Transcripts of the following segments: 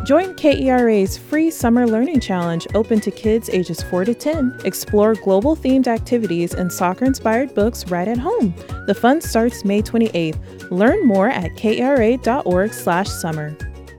Join KERA's free Summer Learning Challenge open to kids ages 4 to 10. Explore global-themed activities and soccer-inspired books right at home. The fun starts May 28th. Learn more at kera.org/summer.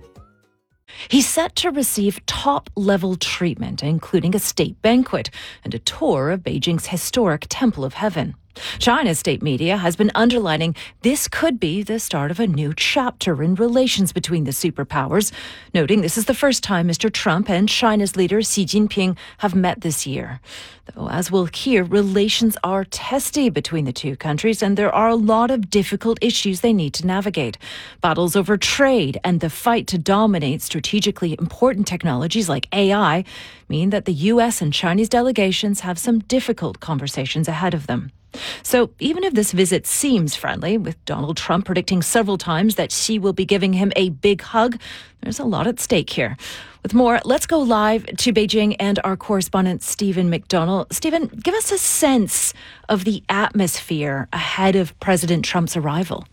He's set to receive top-level treatment, including a state banquet and a tour of Beijing's historic Temple of Heaven. China's state media has been underlining this could be the start of a new chapter in relations between the superpowers, noting this is the first time Mr. Trump and China's leader Xi Jinping have met this year. Though, as we'll hear, relations are testy between the two countries and there are a lot of difficult issues they need to navigate. Battles over trade and the fight to dominate strategically important technologies like AI mean that the US and Chinese delegations have some difficult conversations ahead of them. So even if this visit seems friendly, with Donald Trump predicting several times that Xi will be giving him a big hug, there's a lot at stake here. With more, let's go live to Beijing and our correspondent Stephen McDonnell. Stephen, give us a sense of the atmosphere ahead of President Trump's arrival.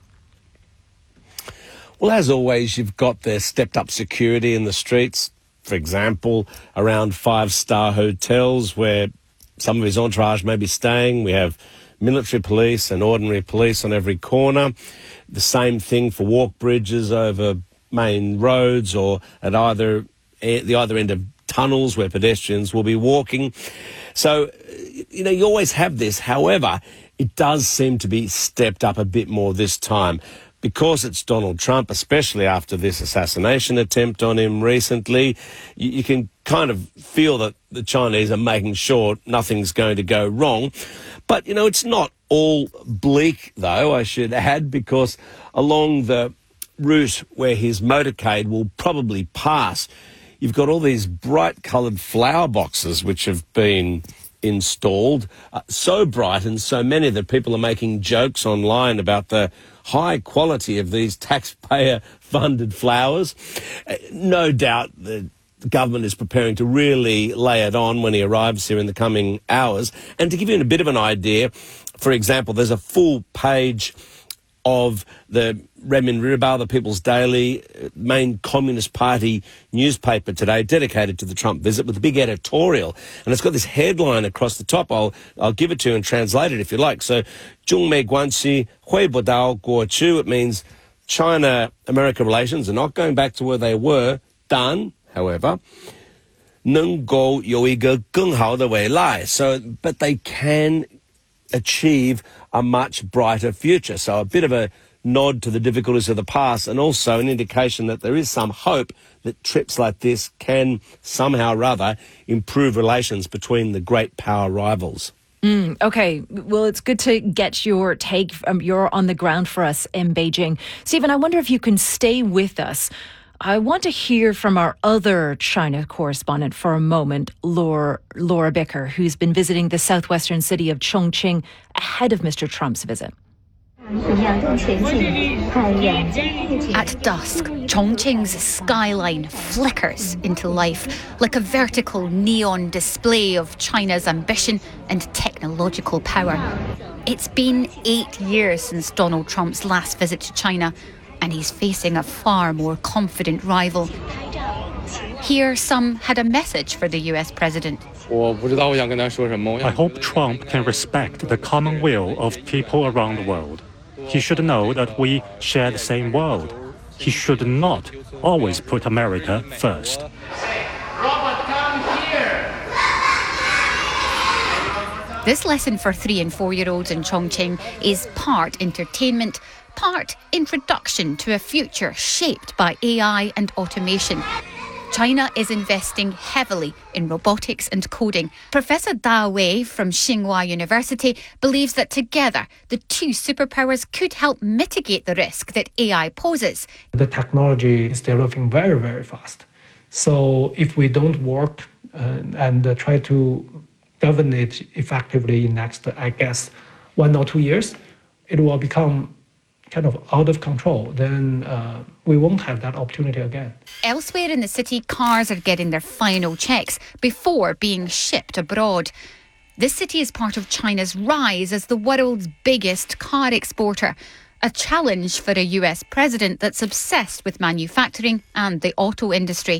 Well, as always, you've got the stepped-up security in the streets. For example, around five-star hotels where some of his entourage may be staying. We have military police and ordinary police on every corner. The same thing for walk bridges over main roads or at the either end of tunnels where pedestrians will be walking. So, you always have this. However, it does seem to be stepped up a bit more this time. Because it's Donald Trump, especially after this assassination attempt on him recently, you can kind of feel that the Chinese are making sure nothing's going to go wrong. But, it's not all bleak, though, I should add, because along the route where his motorcade will probably pass, you've got all these bright-coloured flower boxes which have been installed, so bright and so many that people are making jokes online about the high quality of these taxpayer-funded flowers. No doubt the government is preparing to really lay it on when he arrives here in the coming hours. And to give you a bit of an idea, for example, there's a full page of the Renmin Ribao, the People's Daily, main Communist Party newspaper today, dedicated to the Trump visit, with a big editorial. And it's got this headline across the top. I'll give it to you and translate it if you like. So, 中美关系回不到过去. It means China-America relations are not going back to where they were. 但, however, 能够有一个更好的未来. So, but they can achieve a much brighter future. So a bit of a nod to the difficulties of the past and also an indication that there is some hope that trips like this can somehow or other improve relations between the great power rivals. Okay, well, it's good to get your take. You're on the ground for us in Beijing. Stephen, I wonder if you can stay with us. I want to hear from our other China correspondent for a moment, Laura Bicker, who's been visiting the southwestern city of Chongqing ahead of Mr. Trump's visit. At dusk, Chongqing's skyline flickers into life like a vertical neon display of China's ambition and technological power. It's been 8 years since Donald Trump's last visit to China, and he's facing a far more confident rival. Here, some had a message for the US president. I hope Trump can respect the common will of people around the world. He should know that we share the same world. He should not always put America first. This lesson for 3- and 4-year-olds in Chongqing is part entertainment, part introduction to a future shaped by AI and automation. China is investing heavily in robotics and coding. Professor Da Wei from Tsinghua University believes that together the two superpowers could help mitigate the risk that AI poses. The technology is developing very, very fast. So if we don't work and try to govern it effectively in next, 1 or 2 years, it will become kind of out of control, then we won't have that opportunity again. Elsewhere in the city, cars are getting their final checks before being shipped abroad. This city is part of China's rise as the world's biggest car exporter, a challenge for a US president that's obsessed with manufacturing and the auto industry.